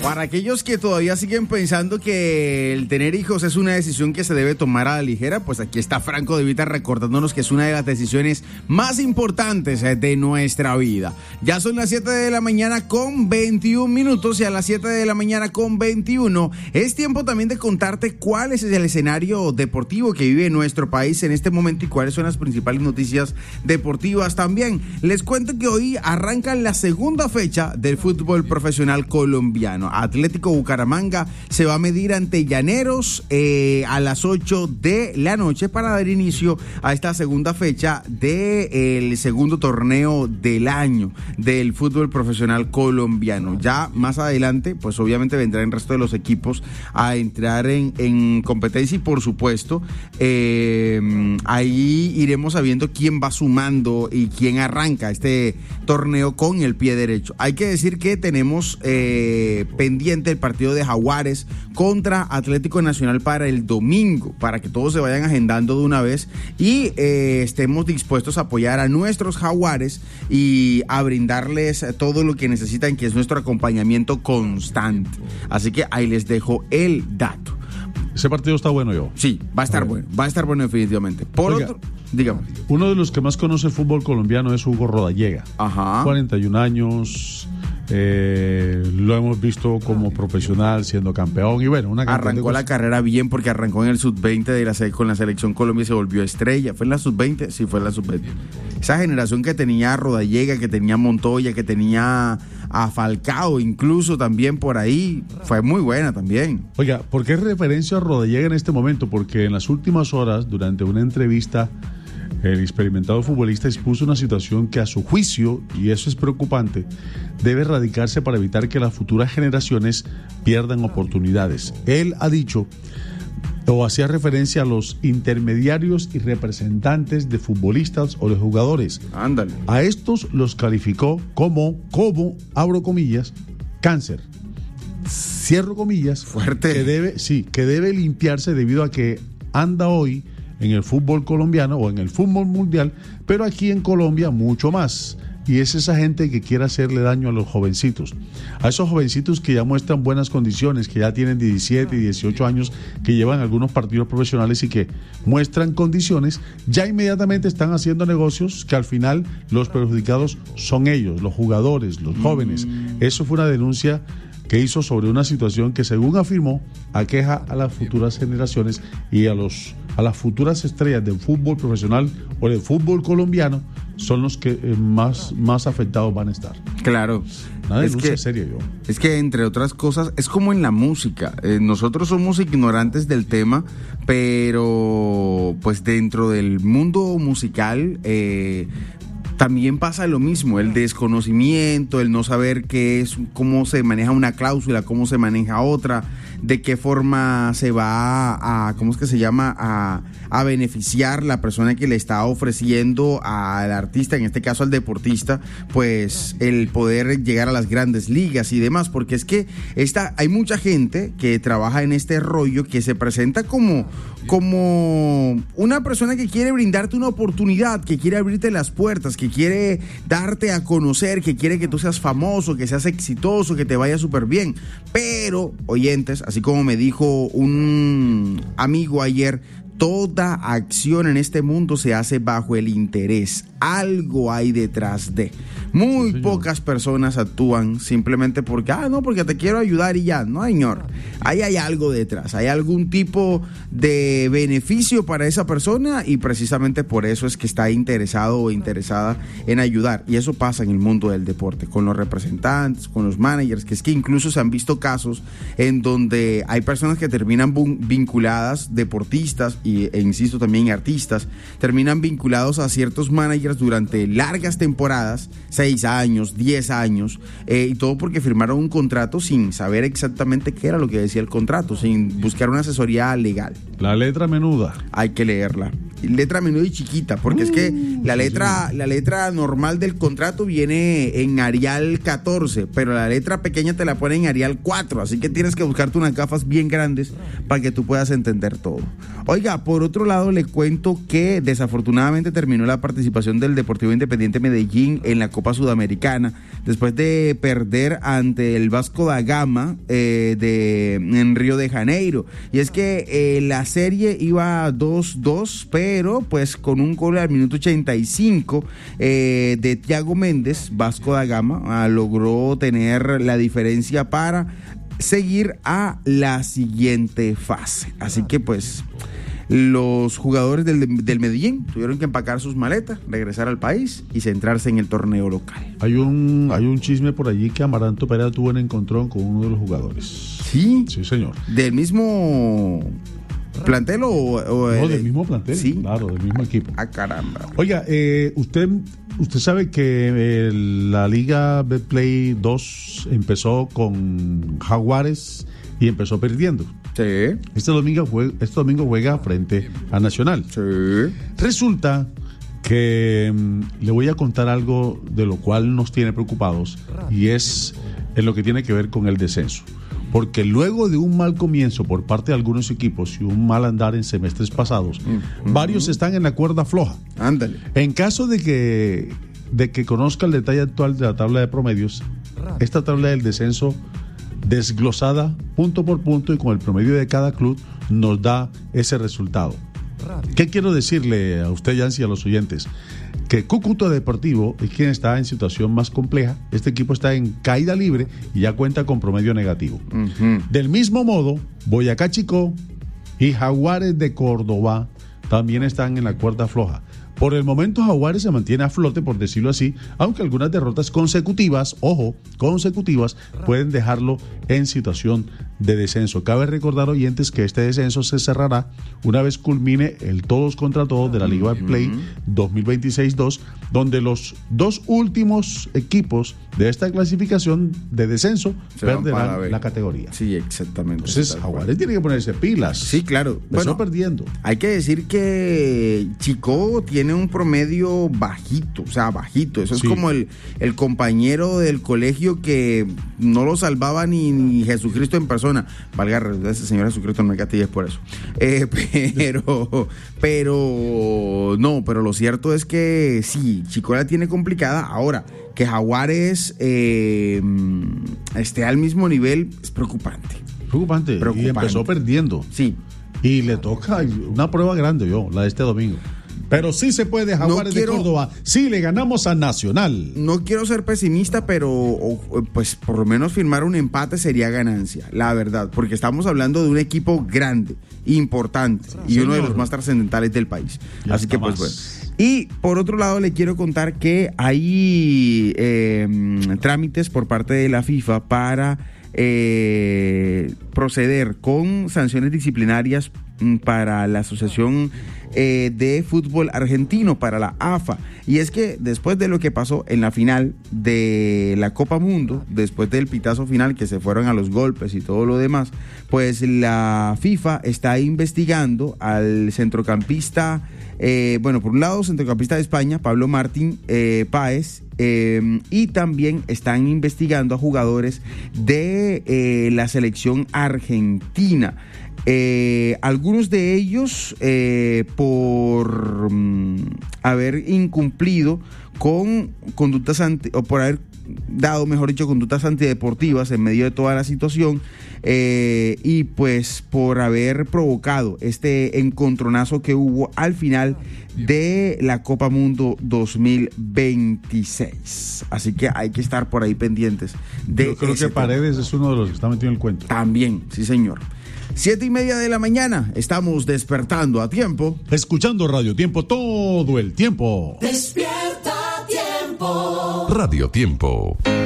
Para aquellos que todavía siguen pensando que el tener hijos es una decisión que se debe tomar a la ligera, pues aquí está Franco De Vita recordándonos que es una de las decisiones más importantes de nuestra vida. Ya son las 7 de la mañana con 21 minutos y a las 7 de la mañana con 21 es tiempo también de contarte cuál es el escenario deportivo que vive nuestro país en este momento y cuáles son las principales noticias deportivas también. Les cuento que hoy arranca la segunda fecha del fútbol profesional colombiano. Atlético Bucaramanga se va a medir ante Llaneros a las 8 de la noche para dar inicio a esta segunda fecha del segundo torneo del año del fútbol profesional colombiano. Ya más adelante, pues obviamente vendrán el resto de los equipos a entrar en competencia y por supuesto ahí iremos sabiendo quién va sumando y quién arranca este torneo con el pie derecho. Hay que decir que tenemos pendiente el partido de Jaguares contra Atlético Nacional para el domingo, para que todos se vayan agendando de una vez y estemos dispuestos a apoyar a nuestros Jaguares y a brindarles todo lo que necesitan, que es nuestro acompañamiento constante. Así que ahí les dejo el dato. Ese partido está bueno, yo. Sí, va a estar bueno definitivamente. Por Oiga, otro, dígame. Uno de los que más conoce el fútbol colombiano es Hugo Rodallega. Ajá. 41 años, lo hemos visto como profesional, siendo campeón y bueno, arrancó la carrera bien porque arrancó en el sub-20 con la selección Colombia y se volvió estrella. ¿Fue en la sub-20? Sí, fue en la sub-20. Esa generación que tenía a Rodallega, que tenía a Montoya, que tenía a Falcao incluso también por ahí, fue muy buena también. Oiga, ¿por qué referencia a Rodallega en este momento? Porque en las últimas horas, durante una entrevista, el experimentado futbolista expuso una situación que a su juicio, y eso es preocupante, debe erradicarse para evitar que las futuras generaciones pierdan oportunidades. Él ha dicho, o hacía referencia a los intermediarios y representantes de futbolistas o de jugadores. Ándale. A estos los calificó como, abro comillas, cáncer. Cierro comillas. Fuerte. Que debe limpiarse debido a que anda hoy en el fútbol colombiano o en el fútbol mundial, pero aquí en Colombia mucho más. Y es esa gente que quiere hacerle daño a los jovencitos. A esos jovencitos que ya muestran buenas condiciones, que ya tienen 17 y 18 años, que llevan algunos partidos profesionales y que muestran condiciones, ya inmediatamente están haciendo negocios que al final los perjudicados son ellos, los jugadores, los jóvenes. Eso fue una denuncia que hizo sobre una situación que, según afirmó, aqueja a las futuras generaciones y a las futuras estrellas del fútbol profesional o del fútbol colombiano, son los que más afectados van a estar. Claro. Una denuncia seria, yo. Es que, entre otras cosas, es como en la música. Nosotros somos ignorantes del tema, pero pues dentro del mundo musical también pasa lo mismo, el desconocimiento, el no saber qué es, cómo se maneja una cláusula, cómo se maneja otra, de qué forma se va ¿cómo es que se llama? A beneficiar la persona que le está ofreciendo al artista, en este caso al deportista, pues el poder llegar a las grandes ligas y demás, porque es que hay mucha gente que trabaja en este rollo que se presenta como una persona que quiere brindarte una oportunidad, que quiere abrirte las puertas, que quiere darte a conocer, que quiere que tú seas famoso, que seas exitoso, que te vaya súper bien. Pero, oyentes, así como me dijo un amigo ayer, toda acción en este mundo se hace bajo el interés. Algo hay detrás de. Muy pocas personas actúan simplemente porque, porque te quiero ayudar y ya. No, señor. Ahí hay algo detrás. Hay algún tipo de beneficio para esa persona y precisamente por eso es que está interesado o interesada en ayudar. Y eso pasa en el mundo del deporte, con los representantes, con los managers, que es que incluso se han visto casos en donde hay personas que terminan vinculadas, deportistas e insisto también artistas, terminan vinculados a ciertos managers durante largas temporadas, 6 años, 10 años, y todo porque firmaron un contrato sin saber exactamente qué era lo que decía el contrato, sin buscar una asesoría legal. La letra menuda. Hay que leerla. letra menuda y chiquita, porque es que la letra normal del contrato viene en Arial 14, pero la letra pequeña te la pone en Arial 4, así que tienes que buscarte unas gafas bien grandes para que tú puedas entender todo. Oiga, por otro lado le cuento que desafortunadamente terminó la participación del Deportivo Independiente Medellín en la Copa Sudamericana, después de perder ante el Vasco da Gama en Río de Janeiro. Y es que la serie iba 2-2, pero pues con un gol al minuto 85 de Thiago Méndez, Vasco da Gama logró tener la diferencia para seguir a la siguiente fase. Así que pues los jugadores del Medellín tuvieron que empacar sus maletas, regresar al país y centrarse en el torneo local. Hay un chisme por allí que Amaranto Perea tuvo un encontrón con uno de los jugadores. ¿Sí? Sí, señor. ¿Del mismo plantel o no, del mismo plantel? Sí. Claro, del mismo equipo. Ah, caramba. Oiga, usted sabe que la Liga Betplay 2 empezó con Jaguares y empezó perdiendo. Sí. Este domingo juega frente a Nacional. Sí. Resulta que le voy a contar algo de lo cual nos tiene preocupados, y es en lo que tiene que ver con el descenso. Porque luego de un mal comienzo por parte de algunos equipos y un mal andar en semestres pasados, varios están en la cuerda floja. Ándale. En caso de que conozca el detalle actual de la tabla de promedios, esta tabla del descenso desglosada punto por punto y con el promedio de cada club nos da ese resultado. ¿Qué quiero decirle a usted, Yancy, y a los oyentes? Que Cúcuta Deportivo es quien está en situación más compleja. Este equipo está en caída libre y ya cuenta con promedio negativo. Del mismo modo, Boyacá Chicó y Jaguares de Córdoba también están en la cuerda floja. Por el momento Jaguares se mantiene a flote, por decirlo así, aunque algunas derrotas consecutivas, pueden dejarlo en situación de descenso. Cabe recordar, oyentes, que este descenso se cerrará una vez culmine el todos contra todos de la Liga Play 2026-2, donde los dos últimos equipos de esta clasificación de descenso perderán la categoría. Sí, exactamente. Entonces, Jaguares tiene que ponerse pilas. Sí, claro. Empezó perdiendo. Hay que decir que Chicó tiene un promedio bajito, o sea, bajito. Eso sí. Es como el compañero del colegio que no lo salvaba ni Jesucristo en persona. Valga, ese señor Jesucristo no me castigue por eso. Pero lo cierto es que sí, Chicó la tiene complicada. Ahora, que Jaguares esté al mismo nivel es preocupante. Preocupante. Y empezó perdiendo. Sí. Y le toca una prueba grande, la de este domingo. Pero sí se puede, Jaguares de Córdoba. Sí, le ganamos a Nacional. No quiero ser pesimista, pero pues por lo menos firmar un empate sería ganancia, la verdad, porque estamos hablando de un equipo grande, importante y uno de los más trascendentales del país. Así que pues bueno. Y por otro lado le quiero contar que hay trámites por parte de la FIFA para proceder con sanciones disciplinarias para la Asociación de Fútbol Argentino, para la AFA. Y es que después de lo que pasó en la final de la Copa Mundo, después del pitazo final que se fueron a los golpes y todo lo demás, pues la FIFA está investigando al centrocampista, por un lado centrocampista de España, Pablo Martín Páez, y también están investigando a jugadores de la selección argentina. Algunos de ellos por haber incumplido con conductas o por haber dado, mejor dicho, conductas antideportivas en medio de toda la situación, y pues por haber provocado este encontronazo que hubo al final de la Copa Mundo 2026. Así que hay que estar por ahí pendientes de Yo creo que Paredes es uno de los que está metido en el cuento. También, sí señor. 7:30 de la mañana, estamos despertando a tiempo. Escuchando Radio Tiempo todo el tiempo. Despierta Tiempo. Radio Tiempo.